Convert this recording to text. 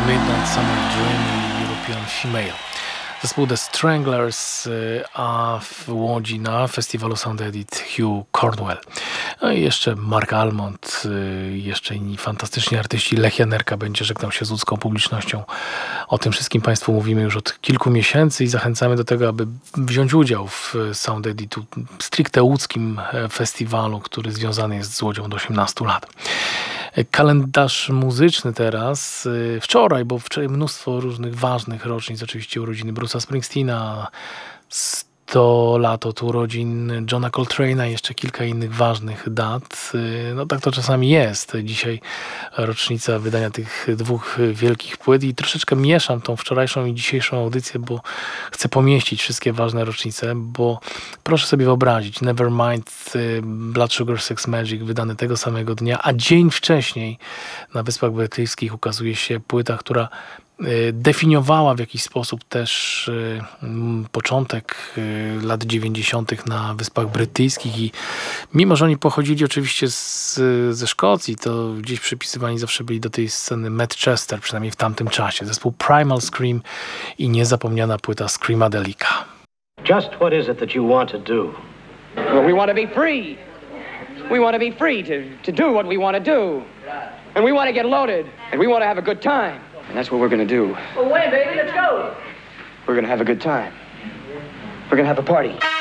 Midnight Summer Dream i European Female. Zespół The Stranglers, a w Łodzi na festiwalu Sound Edit Hugh Cornwell. No i jeszcze Mark Almond, jeszcze inni fantastyczni artyści. Lech Janerka będzie żegnał się z łódzką publicznością. O tym wszystkim Państwu mówimy już od kilku miesięcy i zachęcamy do tego, aby wziąć udział w Sound Editu, stricte łódzkim festiwalu, który związany jest z Łodzią od 18 lat. Kalendarz muzyczny teraz. Wczoraj, bo wczoraj mnóstwo różnych ważnych rocznic, oczywiście urodziny Bruce'a Springsteena, 100 lat od urodzin Johna Coltrane'a, jeszcze kilka innych ważnych dat. No tak to czasami jest. Dzisiaj rocznica wydania tych dwóch wielkich płyt i troszeczkę mieszam tą wczorajszą i dzisiejszą audycję, bo chcę pomieścić wszystkie ważne rocznice, bo proszę sobie wyobrazić, Nevermind, Blood Sugar Sex Magik wydany tego samego dnia, a dzień wcześniej na Wyspach Brytyjskich ukazuje się płyta, która definiowała w jakiś sposób też początek lat 90. na Wyspach Brytyjskich i mimo, że oni pochodzili oczywiście ze Szkocji, to gdzieś przypisywani zawsze byli do tej sceny Manchester, przynajmniej w tamtym czasie. Zespół Primal Scream i niezapomniana płyta Screamadelica. Just what is it that you want to do? Well, we want to be free. We want to be free to do what we want to do. And we want to get loaded. And we want to have a good time. And that's what we're going to do. Well, when, baby? Let's go. We're going to have a good time. We're going to have a party.